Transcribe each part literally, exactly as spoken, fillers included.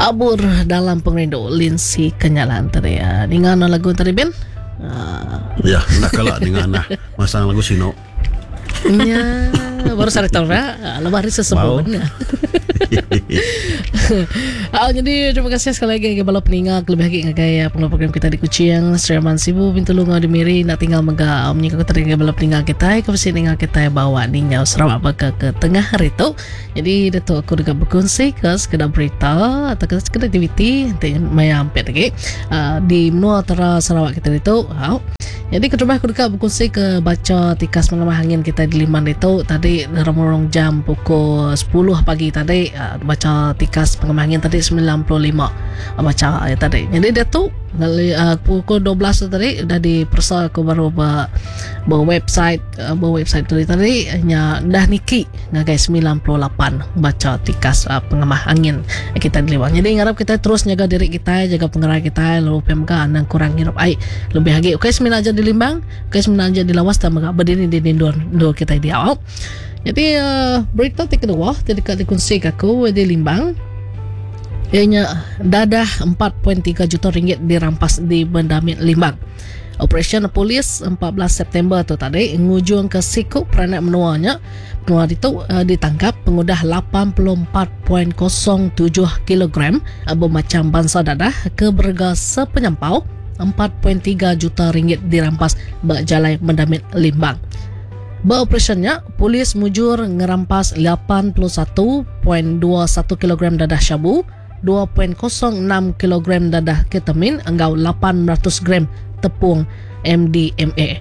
Abur dalam pengrindu Lindsay Kenyalan tadi ya. Dengan lagu tadi Ben? Uh, ya, nak kalah dengan nah masang lagu Sino. Ya, baru saya tahu ya. Lebar hari sesebut. Ah, jadi terima kasih sekali lagi kepada peningak lebih lagi ngagai program kita di Kuching Seraman Sibu Bintulung di Miri nak tinggal mega menyika tadi kepada peningak kita ke sini dengan kita bawa ninyau Sarawak baka ke tengah hari tu. Jadi itu aku dekat berkongsi ke sekedar berita atau ke sekedar aktiviti mayam pet lagi uh, di menua utara Sarawak kita itu. Uh, Jadi kedua aku dekat berkongsi ke baca tikas mengamah angin kita di Liman itu tadi dalam jam pukul sepuluh pagi tadi uh, baca tikas pengamah angin tadi sembilan puluh lima uh, baca ya tadi. Jadi dia tu uh, pukul dua belas tadi dah dipersa aku baru ba, ba website uh, ba website tadi tadi nya dah niki ngagai sembilan puluh lapan baca tikas uh, pengamah angin kita di Liman. Jadi ngarap kita terus jaga diri kita, jaga pengerai kita lalu P M K nang kurang hirup ai lebih lagi. Okey semina aja di Limbang, okey semina aja di Lawas dan berdiri di Dindor dua kita di awal. Jadi uh, berita kedua dekat dikongsi aku di Limbang ianya dadah empat koma tiga juta ringgit dirampas di Bendamit Limbang. Operasi polis empat belas September tu tadi ngujung ke siku peranak menuanya. Menua itu uh, ditangkap pengudah lapan puluh empat koma kosong tujuh kilogram abu macam bangsa dadah ke berga sepenyampau empat koma tiga juta ringgit dirampas berjalai Bendamit Limbang. Beroperasinya, polis mujur ngerampas lapan puluh satu koma dua satu kilogram dadah syabu, dua koma kosong enam kilogram dadah ketamin, enggau lapan ratus gram tepung M D M A.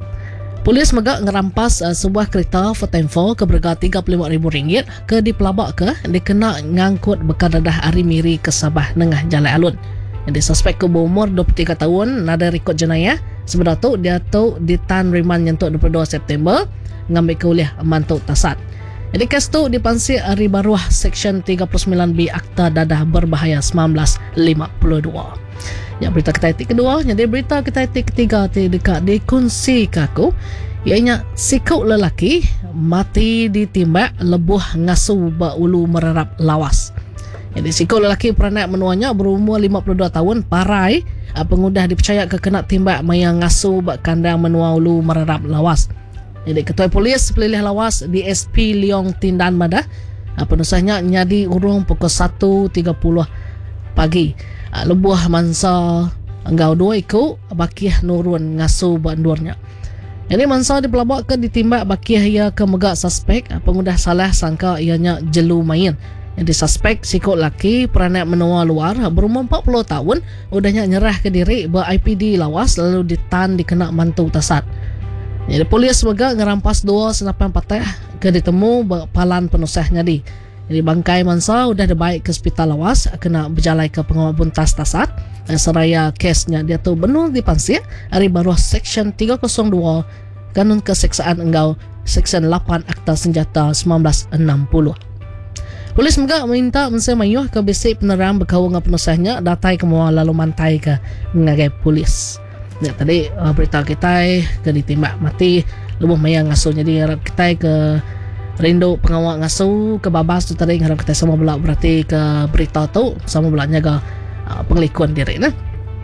Polis megak ngerampas uh, sebuah kereta Fotemfo ke berga tiga puluh lima ribu ringgit ke di pelabak ke dikena ngangkut bekal dadah Ari Miri ke Sabah Nengah Jalan Alun. Jadi suspek ke berumur dua puluh tiga tahun nada rekod jenayah. Sebenarnya tu dia tu ditahan riman nyentuk dua puluh dua September ngambil kuliah mantuk tasat. Jadi kes tu dipansir Ari Baruah Seksyen tiga puluh sembilan B Akta Dadah Berbahaya seribu sembilan ratus lima puluh dua. Ya, berita kita etik kedua. Jadi berita kita etik ketiga dekat dikongsi kaku ianya sikau lelaki mati ditimbak lebuh ngasuh baulu mererap lawas. Jadi sikau lelaki peranak menuanya berumur lima puluh dua tahun parai pengudah dipercaya ke kena timbak mayang ngasuh bak kandang menua ulu mererap lawas. Jadi ketua polis pelilih lawas D S P Leong Tindan Madah penusahnya nyadi urung pukul satu tiga puluh pagi. Lebuh mansa enggau dua iku bakih nurun ngasuh bandurnya. Jadi mansa dipelabak ke ditimbak bakih ia ke megak suspek pengudah salah sangka ianya jelu main. Jadi suspek sikut laki peranak menua luar berumur empat puluh tahun udahnya nyerah ke diri ber-I P D lawas lalu ditahan dikena mantu tasat. Jadi polis megak ngerampas dua senapan patah ke ditemu palan penusahnya di. Jadi bangkai mansa udah dibaik ke hospital lawas kena berjalai ke pengawal buntas tasat. Seraya kesnya dia tu benar dipansir Ari Baruah Seksyen tiga kosong dua Kanun Keseksaan Enggau Seksyen lapan Akta Senjata seribu sembilan ratus enam puluh. Polis juga minta mensemayuh ke bisik penerang berkawal dengan penusahnya datai ke mua lalu mantai ke mengagai polis. Ya, tadi uh, berita kita ke ditimbak mati lebuh mayang ngasuh. Jadi harap kita ke rindu pengawal ngasuh ke babas tu tadi harap kita sama belak berarti ke berita tu sama belaknya ke uh, pengelikuan diri nah.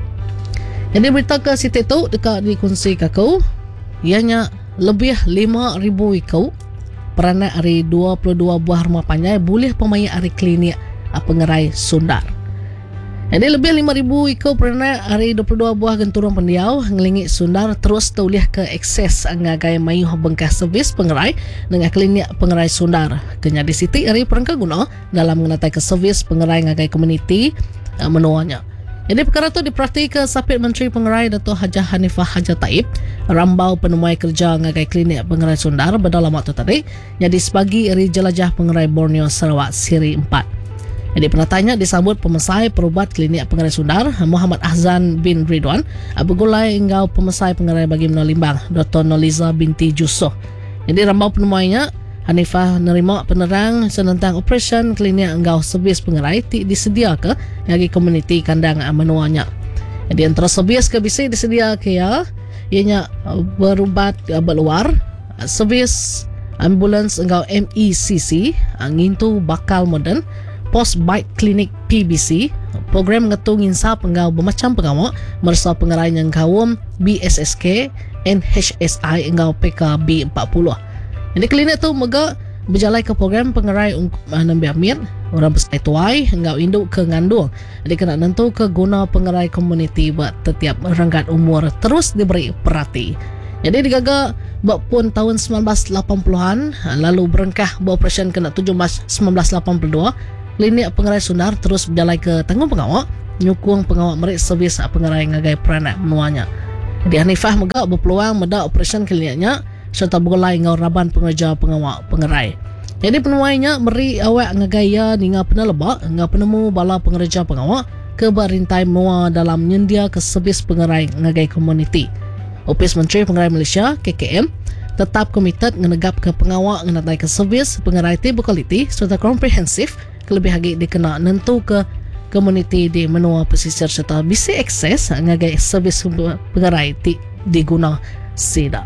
Jadi berita ke situ tu dekat dikongsi kaku ianya lebih lima ribu ikau peranak hari dua puluh dua buah rumah panjai boleh pemain hari klinik pengerai Sundar. Jadi lebih lima ribu ikut peranak hari dua puluh dua buah genturung pendiau ngelingi Sundar terus tuliah ke akses ngagai mayuh bengkas servis pengerai dengan klinik pengerai Sundar. Kenya di siti hari perangkat guna dalam mengenatai ke servis pengerai ngagai komuniti uh, menuanya. Jadi perkara itu diperhati ke Sapit Menteri Pengerai Datuk Hajah Hanifah Haja Taib rambau penemuai kerja ngagai klinik pengerai Sundar berdalam waktu tadi jadi sebagi eri jelajah pengerai Borneo Sarawak Siri empat. Jadi penatanya disambut pemesai perubat klinik pengerai Sundar Muhammad Ahzan bin Ridwan bergulai enggau pemesai pengerai bagi Menua Limbang Doktor Noliza binti Jusoh. Jadi rambau penemuainya Hanifah nerima penerang tentang operasi klinik enggau servis pengerai ti disedia ke bagi komuniti kandang menuanya. Jadi antara servis ke bisi disedia ke ya ianya berubat berluar servis ambulans enggau M E C C angin tu bakal moden Post Bike Clinic P B C, program ngetung insa penggau bermacam pengawak mersa pengerai yang kawam B S S K, N H S I engau P K B empat puluh. Jadi klinik tu mega berjalan ke program pengerai untuk nambi amir orang besar tuai engau induk ke ngandung. Jadi kena nentu ke guna pengerai komuniti buat setiap rangkat umur terus diberi perhati. Jadi digaga buat pun tahun sembilan belas lapan puluhan lalu berengkah beroperasi kena tujuh belas sembilan belas lapan puluh dua. Klinik pengerai Sunar terus berjalan ke tanggung pengawak nyukung pengawak merik servis pengerai ngagai peranak menuanya. Jadi Hanifah mega berpeluang meda operasi kliniknya serta bergolai ngau raban pengerja pengawak pengerai. Jadi penuainya meri awak ngagaya ninga penelebak ngau penemu bala pengerja pengawak ke barintai menua dalam nyendia ke servis pengerai ngagai komuniti. Opis Menteri Pengerai Malaysia K K M tetap komited ngenegap ke pengawak ngenatai ke servis pengerai ti berkualiti serta komprehensif kelebih lagi dikena nentu ke komuniti di menua pesisir serta bisa akses ngagai servis pengerai ti diguna sida.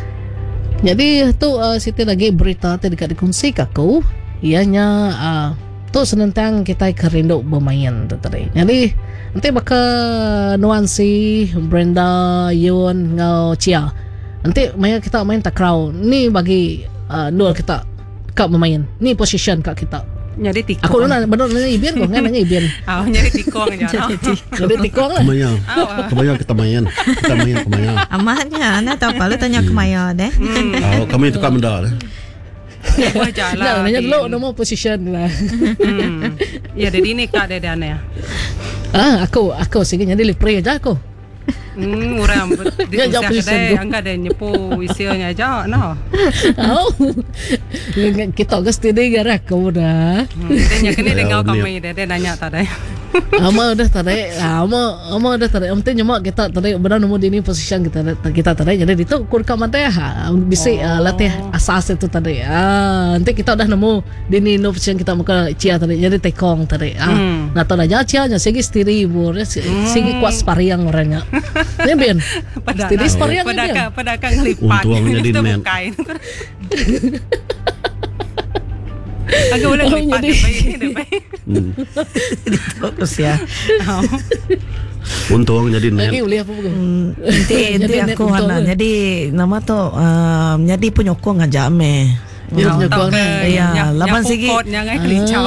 Jadi tu uh, Siti lagi berita tadi dekat dikongsi aku ianya uh, tu senentang kita kerindu bermain tu tadi. Jadi nanti bakal nuansi Brenda, Yun, ngau Chia. Nanti main kita main takraw. Ni bagi uh, dua kita kak bermain. Ni position kak kita. Nyari tikong. Aku nak benar nanya Ibian kau kan nanya Ibian. Ah, nyari tikong aja. Jadi tikong lah. Kemaya. Kemaya kita main. Kita main kemaya. Amatnya, nak tahu apa lu tanya ke Maya deh. Oh, kami itu kan benda. Wajah Nah, lah. nanya dulu nama position lah. Hmm. Ya, dari ini kak ada aneh. Ah, aku aku sih jadi lepre aja aku. Hmm, orang di Ya, jawab usia position kedai tu. angka ada nyepu isinya aja, no. Oh. Kita ke studi gara aku dah. Hmm, dia kena Ya, dengar benar. kami dia dia nanya tadi. Ama dah tarik, ama ama dah tarik. Amte nyamak kita tarik benar nombor di ni position kita kita tarik. Jadi itu kurka mata ha bisa uh, latih asas itu tadi. Ah, nanti kita dah nemu di ni no position kita muka Chia tadi. Jadi tekong tadi. Ah, Hmm. nah tahu dah Chia nya segi stiri bur, segi kuat spariang orangnya. Ni ben. Stiri spariang pada dia. kak pada kak ngelipat. Untuangnya di Itu net. bukain. Agak boleh Oh, ngelipat jadi- dia baik dia baik. Hmm. Bagus ya. Oh. Untung jadi Lagi net. boleh apa pun. Nanti nanti Jadi aku net betul Hana. ke? Jadi nama tu uh, jadi penyokong aja me. Dia Oh, penyokong tahu ni. ke, Ya, yang- lapan yang segi. pokok, yang ngai kelicau.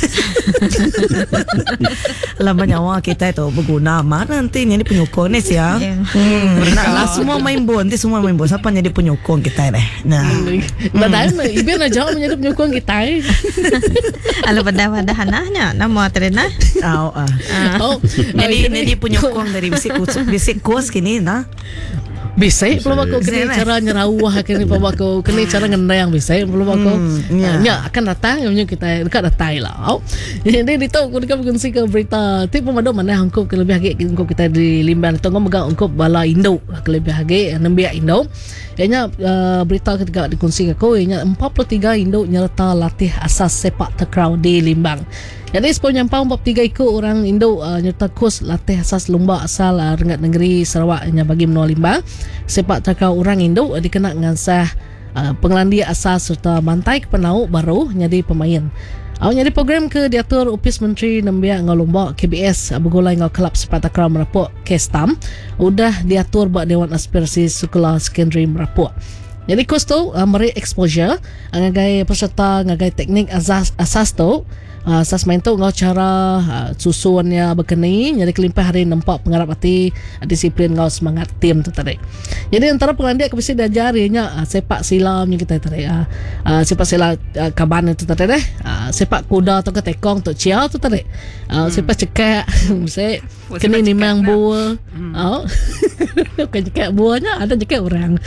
Lama nyawa kita itu berguna. Mana nanti jadi penyokong ni siya. Hmm, nak lah semua main bon, nanti semua main bon. Siapa jadi penyokong kita deh. Nah, Badai Ibian nak jawab menjadi penyokong kita. eh. ala pada-pada hanahnya nama terena. Oh, ah. Oh, Jadi jadi penyokong dari bisik kus, bisik kus kini nah. bisa belum aku Bisa kena lah. cara nyerawah kena papa aku kena cara ngendang bisa belum aku Hmm, ya. nya akan datang yang kita dekat datang lah. Oh. Jadi itu aku dekat berkongsi ke berita tipe pemadam mana angkup ke lebih lagi angkup kita di Limban tengok megang angkup bala Indo ke lebih lagi nembia Indo. Ianya uh, berita ketika dikongsi ke aku ianya empat puluh tiga Indo nyerta latih asas sepak takraw di Limbang. Jadi sepanjang tahun empat puluh tiga ikut orang Indo uh, nyerta kurs latih asas lomba asal uh, Rengat Negeri Sarawak yang bagi menua Limbang. Sepak takraw orang Indo uh, dikenal dengan sah uh, pengelandi asas serta mantai ke penau baru jadi pemain. Awak jadi program ke diatur Opis Menteri Nembia ngau lomba K B S uh, bergolai ngau kelab sepak takraw Merapuk Kestam udah diatur buat Dewan Aspirasi Sekolah Sekondari Merapuk. Jadi kurs tu uh, meri exposure uh, ngagai peserta ngagai teknik asas asas tu uh, asas main tu ngau cara uh, susunnya berkeni jadi kelimpah hari nampak pengharap hati uh, disiplin ngau semangat tim tu tadi. Jadi antara pengandia ke mesti diajarinya uh, sepak silam yang kita tadi uh, uh, sepak sila uh, kaban itu tadi deh uh, sepak kuda atau ke tekong tu cia tu tadi uh, hmm. sepak cekak mesti Oh, kena sepak nimang cekak lah. buah. Oh. Bukan cekak buahnya ada cekak orang.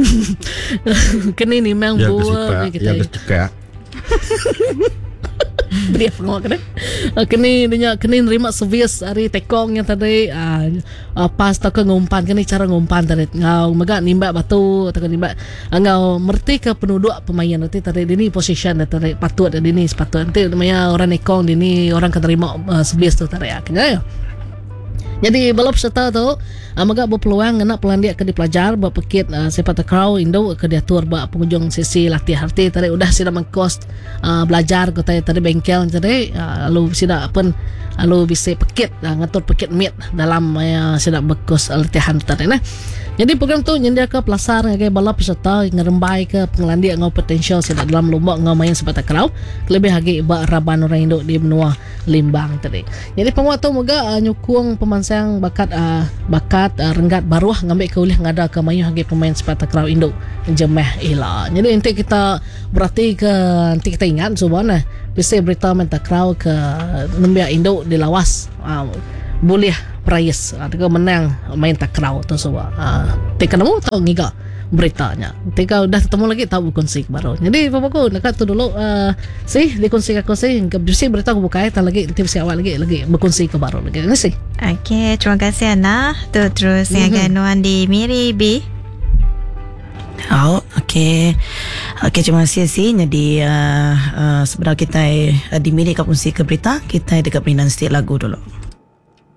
Kena nimang Ya buah kesipak, ya kecekak. dia pengawak kena uh, kena dia kena nerima servis hari tekong yang tadi uh, uh, pas tak ke ngumpan kena cara ngumpan tadi ngau mega nimba batu atau nimba uh, ngau merti ke penduduk pemain nanti tadi ini position tadi patut di ni sepatut nanti namanya orang ekong di ni orang keterima uh, servis tu tadi akhirnya ya. Jadi balap peserta tu uh, maga berpeluang ngena pelandia ke dipelajar berpekit uh, sepak takraw Indo ke diatur ba pengunjung sesi latih arti tadi udah sida mengkos uh, belajar ke tadi tadi bengkel tadi uh, lalu sida pun lalu bisa pekit uh, ngatur pekit mit dalam uh, sida bekos latihan tadi nah. Jadi program tu nyendia ke pelasar ngagai balap peserta ngerembai ke pengelandia ngau potensial sida dalam lomba ngau main sepak takraw lebih hagi ba raban orang Indo di benua Limbang tadi. Jadi penguat tu moga uh, nyukung pemansang bakat uh, bakat uh, renggat baruah ngambil keulih ngada ke mayu hagi pemain sepak takraw Indo jemeh ila. Jadi nanti kita berarti ke nanti kita ingat subana bisa berita main takraw ke nembia Indo di lawas uh, boleh prize atau menang main takraw tu semua. Uh, Tika nemu tahu ngiga beritanya. Tika udah ketemu lagi tahu konsep baru. Jadi papaku nak tu dulu uh, sih dikonsep aku sih bisa berita aku buka tak lagi nanti bisa awal lagi lagi berkonsep ke baru lagi ini sih. Okey, terima kasih Ana. Tu terus mm-hmm. yang Nuan di Miri B. Oh, okey. Okey, terima kasih sih. Jadi uh, uh, sebenarnya kita uh, di Miri kapun si ke berita, kita dekat perinan setiap lagu dulu.